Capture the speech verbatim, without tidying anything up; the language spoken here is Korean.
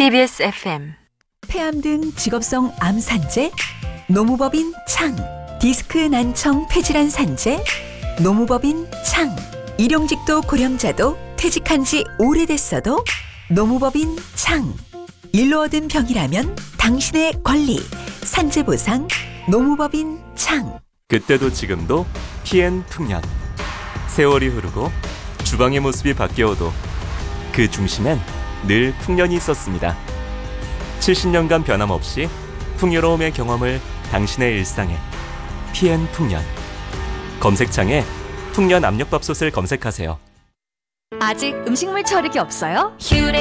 티비에스 에프엠 폐암 등 직업성 암 산재, 노무법인 창, 디스크 난청 폐질환 산재, 노무법인 창, 일용직도 고령자도 퇴직한 지 오래됐어도 노무법인 창, 일로 얻은 병이라면 당신의 권리, 산재보상, 노무법인 창. 그때도 지금도 피엔 풍년. 세월이 흐르고 주방의 모습이 바뀌어도 그 중심엔 늘 풍년이 있었습니다. 칠십 년간 변함없이 풍요로움의 경험을 당신의 일상에. 피엔 풍년. 검색창에 풍년 압력밥솥을 검색하세요. 아직 음식물 처리기 없어요? 휴레